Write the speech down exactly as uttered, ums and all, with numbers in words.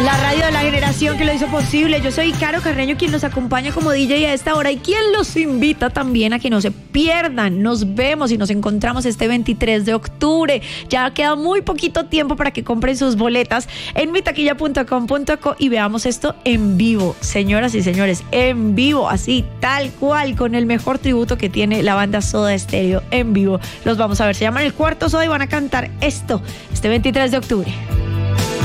La radio de la generación que lo hizo posible. Yo soy Caro Carreño, quien nos acompaña como D J a esta hora y quien los invita también a que no se pierdan. Nos vemos y nos encontramos este veintitrés de octubre. Ya queda muy poquito tiempo para que compren sus boletas en mi taquilla punto com punto co y veamos esto en vivo. Señoras y señores, en vivo, así, tal cual, con el mejor tributo que tiene la banda Soda Stereo en vivo. Los vamos a ver, se llaman El Cuarto Soda y van a cantar esto este veintitrés de octubre.